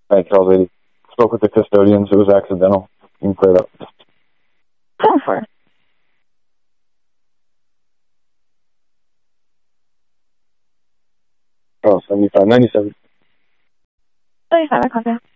Thanks, Charles 80. Spoke with the custodians. It was accidental. You can clear it up. Go for it. Oh, 75, 97. 75, I copy.